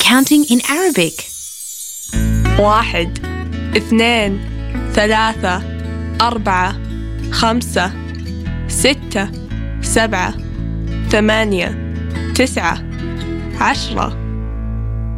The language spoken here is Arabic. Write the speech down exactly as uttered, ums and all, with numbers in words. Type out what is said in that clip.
counting in Arabic. واحد، اثنين، ثلاثة، أربعة، خمسة، ستة، سبعة، ثمانية، تسعة، عشرة.